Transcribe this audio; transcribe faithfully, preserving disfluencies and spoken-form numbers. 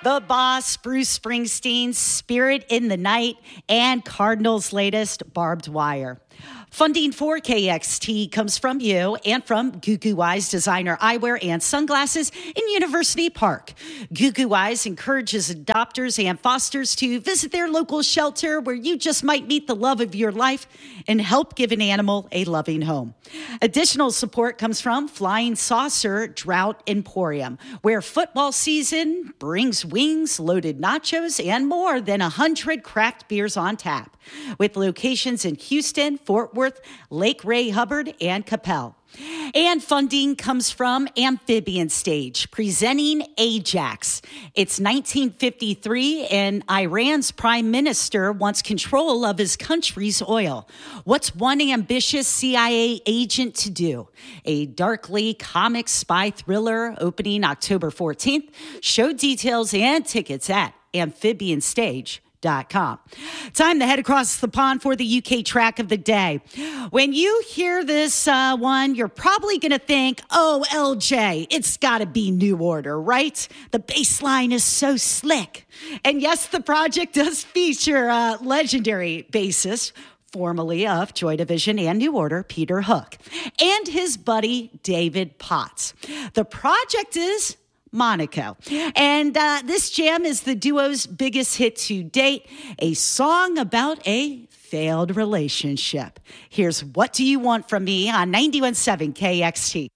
The Boss, Bruce Springsteen's Spirit in the Night, and Cardinals' latest Barbed Wire. Funding for K X T comes from you and from Goo Goo Eyes designer eyewear and sunglasses in University Park. Goo Goo Eyes encourages adopters and fosters to visit their local shelter where you just might meet the love of your life and help give an animal a loving home. Additional support comes from Flying Saucer Drought Emporium, where football season brings wings, loaded nachos, and more than one hundred craft beers on tap, with locations in Houston, Fort Worth, Lake Ray Hubbard, and Capel. And funding comes from Amphibian Stage, presenting Ajax. It's nineteen fifty-three, and Iran's prime minister wants control of his country's oil. What's one ambitious C I A agent to do? A darkly comic spy thriller opening October fourteenth. Show details and tickets at amphibian stage dot com. Time to head across the pond for the U K track of the day. When you hear this uh, one, you're probably going to think, oh, L J, it's got to be New Order, right? The bass line is so slick. And yes, the project does feature a legendary bassist, formerly of Joy Division and New Order, Peter Hook, and his buddy, David Potts. The project is Monaco. And uh, this jam is the duo's biggest hit to date, a song about a failed relationship. Here's What Do You Want From Me on ninety-one point seven K X T.